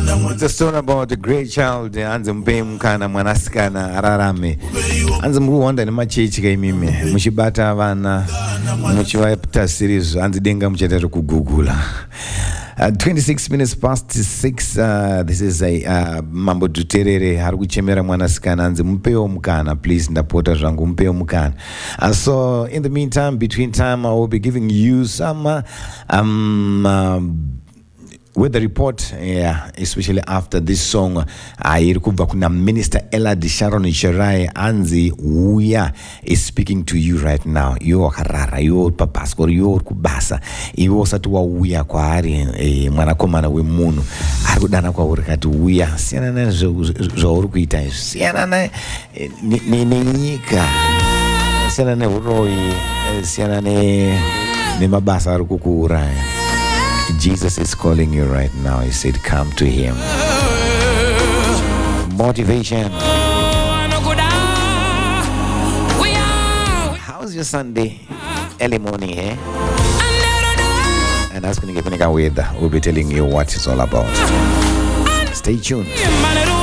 It's a story about a great child anze mpe mukana mwanasikana ararame anze mukuwonda nemachechi kaimimi muchibata vana muchivaita series anze denga muchaita kugugula. 26 minutes past 6. This is a mambo duterere hari kuchemera mwanasikana anze mupeo mukana, please ndapota zvangu mupeo mukana. So in the meantime, between time, I will be giving you some with the report, especially after this song. Iri kubva kuna Minister Elad Sharon Cherai anzi uya is speaking to you right now. Yo harara, yo papaskor, yo kubasa. Iwo satu wa uya kwa ari mwanakomana we munu. Ari kudana kwa urikati uya. Siana na zo urukuita. Siana na nyika. Siana na uroi. Siana na mabasa arukukura. Jesus is calling you right now. He said, come to him. Motivation. How's your Sunday? Early morning, eh? And that's going to give me a weather. We'll be telling you what it's all about. Stay tuned.